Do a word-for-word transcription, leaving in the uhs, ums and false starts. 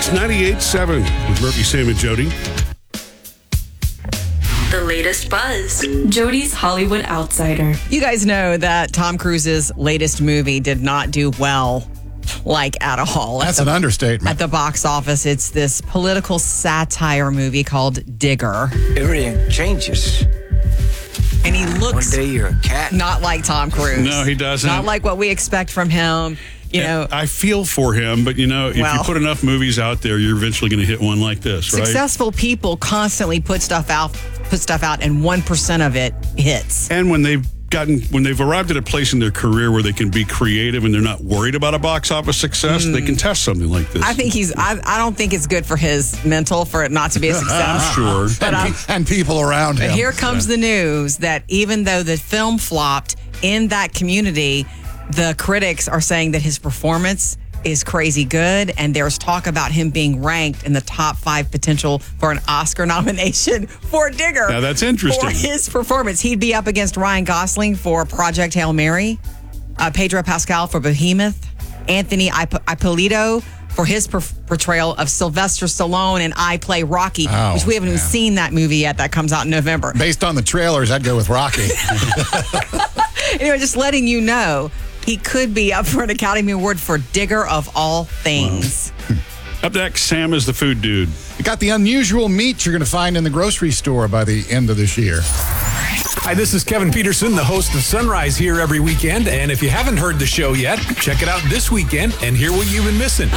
It's ninety-eight point seven with Murphy, Sam, and Jody. The latest buzz. Jody's Hollywood Outsider. You guys know that Tom Cruise's latest movie did not do well, like at all. That's at the, an understatement. At the box office, it's this political satire movie called Digger. Everything changes. And he looks One day you're a cat. not like Tom Cruise. No, he doesn't. Not like what we expect from him. You know, I feel for him, but you know, if Well- you put enough movies out there, you're eventually going to hit one like this, right? successful people constantly put stuff out, put stuff out, and one percent of it hits. And when they've gotten, when they've arrived at a place in their career where they can be creative and they're not worried about a box office success, they can test something like this. I think he's. I, I don't think it's good for his mental for it not to be a success. I'm sure. But and, I'm- pe- and people around him. But here comes the news that even though the film flopped in that community, the critics are saying that his performance is crazy good, and there's talk about him being ranked in the top five potential for an Oscar nomination for Digger. Now, that's interesting. For his performance. He'd be up against Ryan Gosling for Project Hail Mary, uh, Pedro Pascal for Behemoth, Anthony Ip- Ippolito for his per- portrayal of Sylvester Stallone in I Play Rocky, Oh, which we haven't even yeah. seen that movie yet. That comes out in November. Based on the trailers, I'd go with Rocky. Anyway, just letting you know, he could be up for an Academy Award for Digger of all things. Up next, Sam is the food dude. You got the unusual meat you're going to find in the grocery store by the end of this year. Hi, this is Kevin Peterson, the host of Sunrise here every weekend. And if you haven't heard the show yet, check it out this weekend and hear what you've been missing.